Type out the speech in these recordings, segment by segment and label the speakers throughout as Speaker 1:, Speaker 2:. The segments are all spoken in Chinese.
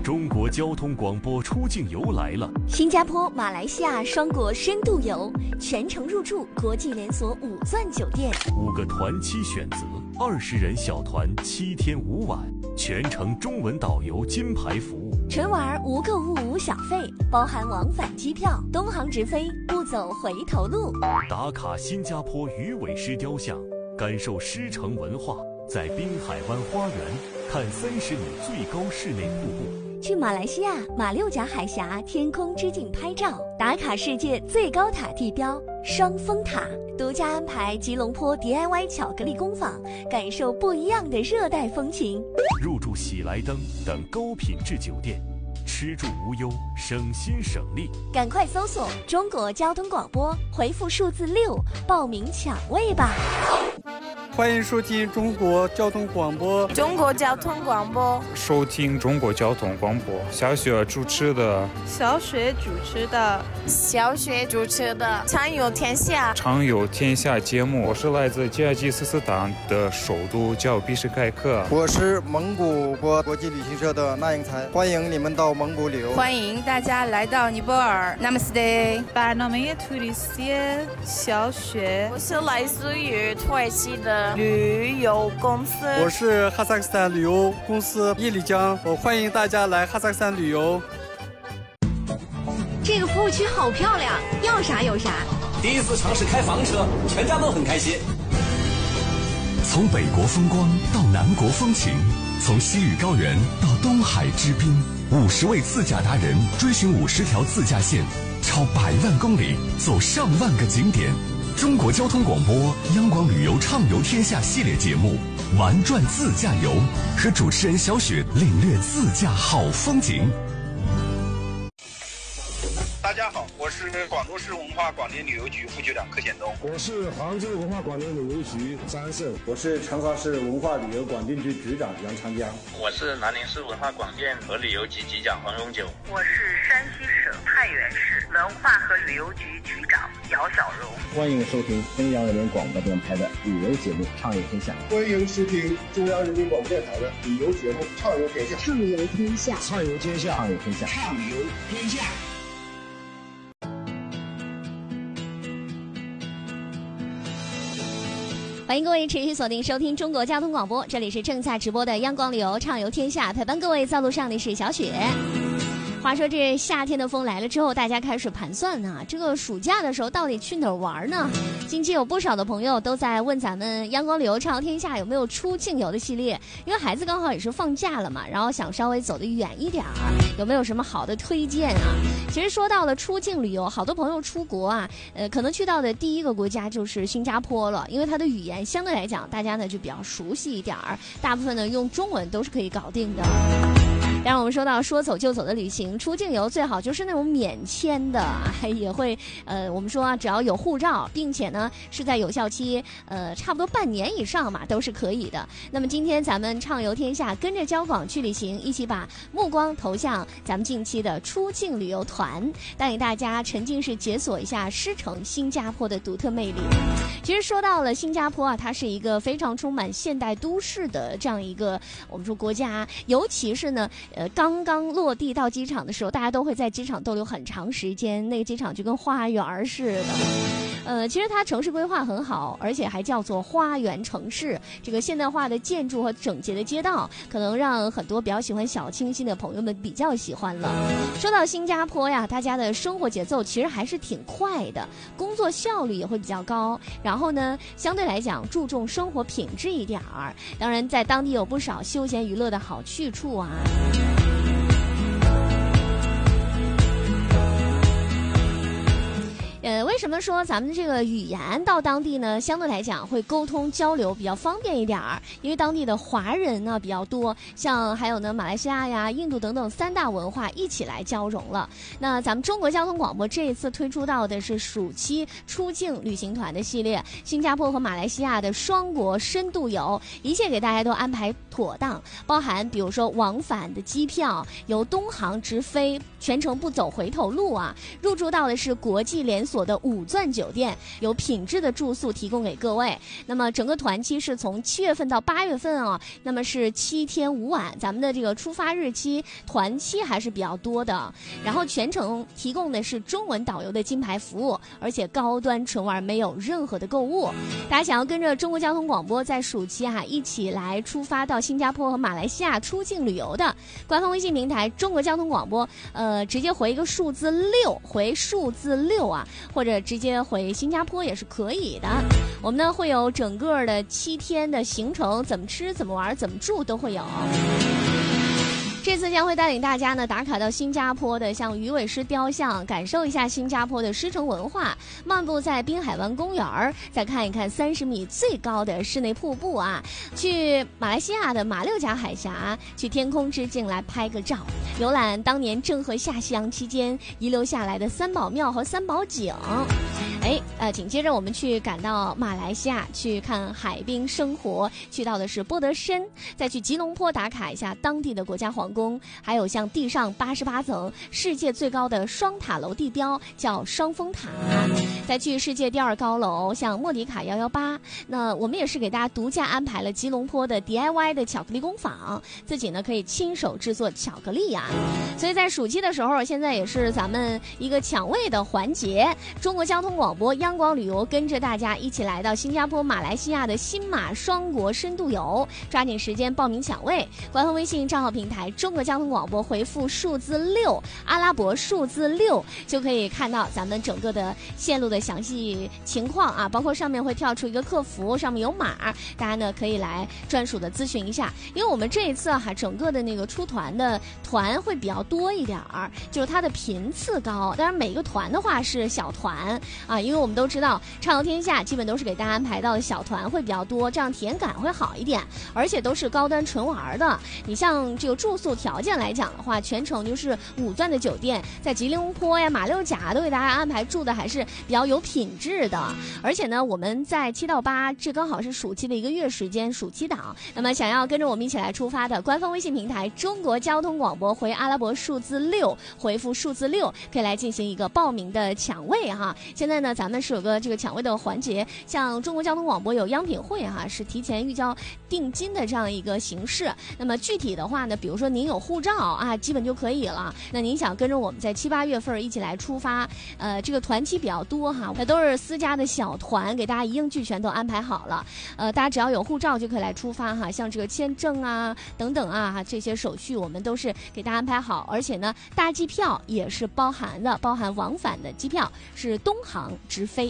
Speaker 1: 中国交通广播出境游来了，
Speaker 2: 新加坡、马来西亚双国深度游，全程入住国际连锁5钻酒店
Speaker 1: ，5个团期选择，20人小团7天5晚，全程中文导游金牌服务。
Speaker 2: 纯玩无购物无小费，包含往返机票，东航直飞，不走回头路。
Speaker 1: 打卡新加坡鱼尾狮雕像，感受狮城文化，在滨海湾花园看30米最高室内瀑布。
Speaker 2: 去马来西亚马六甲海峡天空之镜拍照，打卡世界最高塔地标双峰塔，独家安排吉隆坡 DIY 巧克力工坊，感受不一样的热带风情。
Speaker 1: 入住喜来登等高品质酒店，吃住无忧，省心省力。
Speaker 2: 赶快搜索中国交通广播，回复数字6报名抢位吧。
Speaker 3: 欢迎收听中国交通广播。
Speaker 4: 中国交通广播，
Speaker 5: 收听中国交通广播。小雪主持的，
Speaker 4: 畅游天下，
Speaker 5: 畅游天下节目。我是来自吉尔吉斯斯坦的首都叫比什凯克。
Speaker 3: 我是蒙古国国际旅行社的那英才，欢迎你们到蒙古旅游。
Speaker 4: 欢迎大家来到尼泊尔。Namaste， برنامه توریستی小雪。我是来自于土耳其的旅游公司。
Speaker 3: 我是哈萨克斯坦旅游公司叶丽江，我欢迎大家来哈萨克斯坦旅游。
Speaker 2: 这个服务区好漂亮，要啥有啥。
Speaker 6: 第一次尝试开房车，全家都很开心。
Speaker 7: 从北国风光到南国风情，从西屿高原到东海之滨，50位自驾达人追寻50条自驾线，超100万公里，走上万个景点。中国交通广播央广旅游畅游天下系列节目玩转自驾游，和主持人小雪领略自驾好风景。
Speaker 8: 大家好，我是广州市文化广电旅游局副局长柯显东。
Speaker 9: 我是杭州文化广电旅游局张胜。
Speaker 10: 我是长沙市文化旅游广电局局长杨长江。
Speaker 11: 我是南宁市文化广电和旅游局局长黄永久。
Speaker 12: 我是山西省太原市文化和旅游局局长姚小荣。
Speaker 13: 欢迎收听中央人民广播电台的旅游节目《畅游天下》。
Speaker 14: 欢迎收听中央人民广播电台的旅游节目《畅游天下》。
Speaker 15: 畅游天下，
Speaker 9: 畅游天下，
Speaker 13: 畅游天下，
Speaker 14: 畅游天下。
Speaker 2: 欢迎各位持续锁定收听中国交通广播，这里是正在直播的央广旅游畅游天下，陪伴各位在路上的是小雪。话说这夏天的风来了之后，大家开始盘算啊，这个暑假的时候到底去哪儿玩呢？近期有不少的朋友都在问咱们央广旅游畅游天下有没有出境游的系列，因为孩子刚好也是放假了嘛，然后想稍微走得远一点儿，有没有什么好的推荐啊？其实说到了出境旅游，好多朋友出国啊，可能去到的第一个国家就是新加坡了，因为它的语言相对来讲大家呢就比较熟悉一点儿，大部分呢用中文都是可以搞定的。当然我们说到说走就走的旅行，出境游最好就是那种免签的，也会我们说啊，只要有护照，并且呢是在有效期差不多半年以上嘛，都是可以的。那么今天咱们畅游天下，跟着交广去旅行，一起把目光投向咱们近期的出境旅游团，带领大家沉浸式解锁一下狮城新加坡的独特魅力。其实说到了新加坡啊，它是一个非常充满现代都市的这样一个我们说国家，尤其是呢刚刚落地到机场的时候，大家都会在机场逗留很长时间，那个机场就跟花园似的。其实它城市规划很好，而且还叫做花园城市。这个现代化的建筑和整洁的街道，可能让很多比较喜欢小清新的朋友们比较喜欢了。说到新加坡呀，大家的生活节奏其实还是挺快的，工作效率也会比较高。然后呢，相对来讲注重生活品质一点儿。当然，在当地有不少休闲娱乐的好去处啊。为什么说咱们这个语言到当地呢，相对来讲会沟通交流比较方便一点儿？因为当地的华人呢比较多，像还有呢马来西亚呀、印度等等3大文化一起来交融了。那咱们中国交通广播这一次推出到的是暑期出境旅行团的系列，新加坡和马来西亚的双国深度游，一切给大家都安排妥当，包含比如说往返的机票由东航直飞，全程不走回头路啊，入住到的是国际连锁所的5钻酒店，有品质的住宿提供给各位。那么整个团期是从7月份到8月份啊，那么是7天5晚，咱们的这个出发日期团期还是比较多的。然后全程提供的是中文导游的金牌服务，而且高端纯玩，没有任何的购物。大家想要跟着中国交通广播在暑期一起来出发到新加坡和马来西亚出境旅游的，官方微信平台中国交通广播，直接回一个数字6，回数字6啊，或者直接回新加坡也是可以的。我们呢会有整个的7天的行程，怎么吃、怎么玩、怎么住都会有。这次将会带领大家呢打卡到新加坡的像鱼尾狮雕像，感受一下新加坡的狮城文化，漫步在滨海湾公园，再看一看30米最高的室内瀑布啊，去马来西亚的马六甲海峡，去天空之镜来拍个照，游览当年郑和下西洋期间遗留下来的三宝庙和三宝井。紧接着我们赶到马来西亚去看海滨生活，去到的是波德申，再去吉隆坡打卡一下当地的国家皇宫，还有像地上88层世界最高的双塔楼地标叫双峰塔，再去世界第2高楼像莫迪卡118。那我们也是给大家独家安排了吉隆坡的 DIY 的巧克力工坊，自己呢可以亲手制作巧克力呀。所以在暑期的时候，现在也是咱们一个抢位的环节，中国交通广播央广旅游跟着大家一起来到新加坡、马来西亚的新马双国深度游，抓紧时间报名抢位。官方微信账号平台中国交通广播回复数字6，阿拉伯数字6，就可以看到咱们整个的线路的详细情况啊，包括上面会跳出一个客服，上面有码，大家呢可以来专属的咨询一下。因为我们这一次整个的那个出团的团会比较多一点儿，就是它的频次高，当然每个团的话是小团啊，因为我们都知道畅游天下基本都是给大家安排到的小团会比较多，这样体验感会好一点，而且都是高端纯玩的。你像这个住宿条件来讲的话，全程就是5钻的酒店，在吉隆坡呀、马六甲都给大家安排住的还是比较有品质的。而且呢，我们在7到8，这刚好是暑期的1个月时间，暑期档。那么想要跟着我们一起来出发的，官方微信平台中国交通广播回阿拉伯数字6，回复数字6，可以来进行一个报名的抢位哈。现在呢，咱们是有个这个抢位的环节，像中国交通广播有央品会哈，是提前预交定金的这样一个形式。那么具体的话呢，比如说您有护照啊，基本就可以了。那您想跟着我们在7、8月份一起来出发，这个团期比较多哈，那都是私家的小团，给大家一应俱全都安排好了。大家只要有护照就可以来出发哈，像这个签证啊等等啊这些手续我们都是给大家安排好，而且呢大机票也是包含的，包含往返的机票是东航直飞。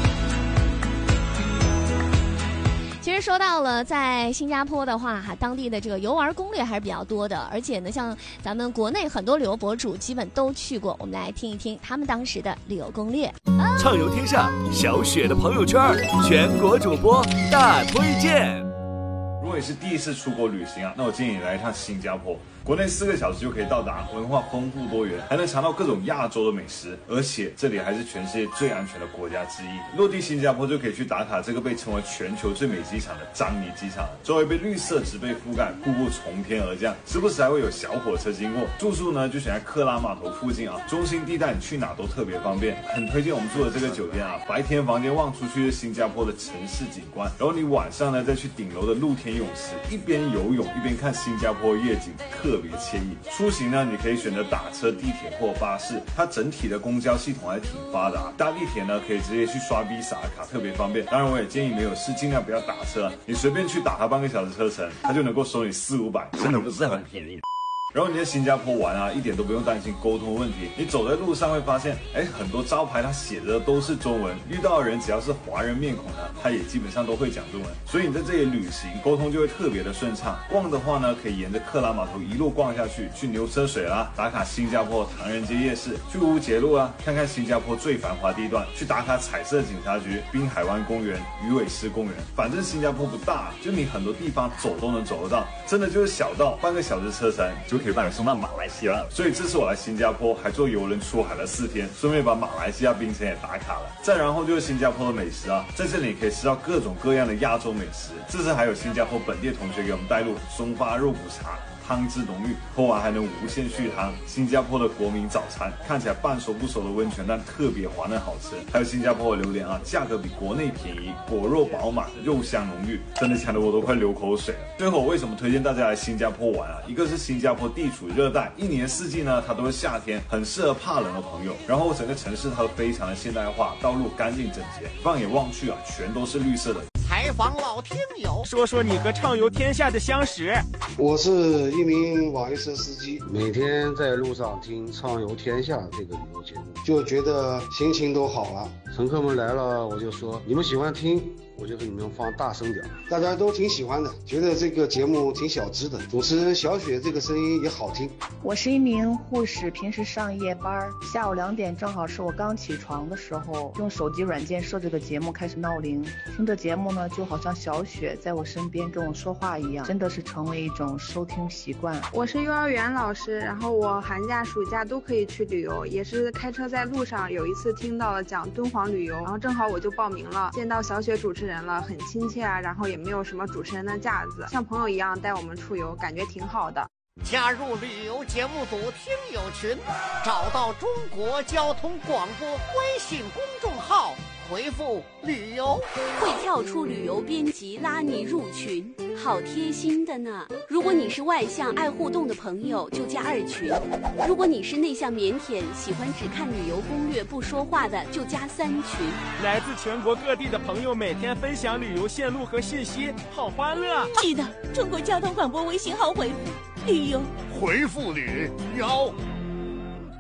Speaker 2: 其实说到了在新加坡的话当地的这个游玩攻略还是比较多的，而且呢像咱们国内很多旅游博主基本都去过，我们来听一听他们当时的旅游攻略。
Speaker 1: 畅游天下小雪的朋友圈，全国主播大推荐。
Speaker 15: 如果你是第一次出国旅行那我建议你来一趟新加坡。国内4个小时就可以到达，文化丰富多元，还能尝到各种亚洲的美食，而且这里还是全世界最安全的国家之一。落地新加坡就可以去打卡这个被称为全球最美机场的樟宜机场，周围被绿色植被覆盖，瀑布从天而降，时不时还会有小火车经过。住宿呢就选在克拉码头附近中心地带，你去哪都特别方便。很推荐我们住的这个酒店白天房间望出去是新加坡的城市景观，然后你晚上呢再去顶楼的露天泳池，一边游泳一边看新加坡夜景，特别惬意。出行呢，你可以选择打车、地铁或巴士，它整体的公交系统还挺发达。搭地铁呢，可以直接去刷 Visa 卡，特别方便。当然，我也建议没有事尽量不要打车，你随便去打它半个小时车程，它就能够收你400-500，真的不是很便宜。然后你在新加坡玩一点都不用担心沟通问题。你走在路上会发现，很多招牌它写的都是中文，遇到的人只要是华人面孔呢，他也基本上都会讲中文，所以你在这里旅行沟通就会特别的顺畅。逛的话呢，可以沿着克拉码头一路逛下去，去牛车水啦，打卡新加坡唐人街夜市，去乌节路看看新加坡最繁华地段，去打卡彩色警察局、滨海湾公园、鱼尾狮公园。反正新加坡不大，就你很多地方走都能走得到，真的就是小到半个小时车程就可以把你送到马来西亚。所以这次我来新加坡还坐邮轮出海了4天，顺便把马来西亚槟城也打卡了。再然后就是新加坡的美食在这里可以吃到各种各样的亚洲美食。这次还有新加坡本地的同学给我们带路，松发肉骨茶、 汤汁浓郁，喝完还能无限续汤。新加坡的国民早餐，看起来半熟不熟的温泉，但特别滑嫩好吃。还有新加坡的榴莲啊，价格比国内便宜，果肉饱满，肉香浓郁，真的抢得我都快流口水了。最后，为什么推荐大家来新加坡玩啊？一个是新加坡地处热带，一年四季呢它都是夏天，很适合怕冷的朋友。然后整个城市它都非常的现代化，道路干净整洁，放眼望去啊，全都是绿色的。
Speaker 16: 采访老听友，说说你和畅游天下的相识。
Speaker 17: 我是一名网约车司机，每天在路上听畅游天下这个旅游节目，就觉得心情都好了。乘客们来了，我就说你们喜欢听，我就给你们放大声点，大家都挺喜欢的，觉得这个节目挺小资的，主持人小雪这个声音也好听。
Speaker 18: 我是一名护士，平时上夜班，下午2点正好是我刚起床的时候，用手机软件设置的节目开始闹铃，听着节目呢，就好像小雪在我身边跟我说话一样，真的是成为一种收听习惯。
Speaker 19: 我是幼儿园老师，然后我寒假暑假都可以去旅游，也是开车在路上，有一次听到了讲敦煌旅游，然后正好我就报名了，见到小雪主持人了，很亲切啊，然后也没有什么主持人的架子，像朋友一样带我们出游，感觉挺好的。
Speaker 16: 加入旅游节目组听友群，找到中国交通广播微信公众号，回复旅游，
Speaker 20: 会跳出旅游编辑拉你入群，好贴心的呢。如果你是外向爱互动的朋友，就加2群；如果你是内向腼腆喜欢只看旅游攻略不说话的，就加3群。
Speaker 16: 来自全国各地的朋友每天分享旅游线路和信息，好欢乐。
Speaker 20: 记得中国交通广播微信号回复旅游，
Speaker 16: 回复旅游。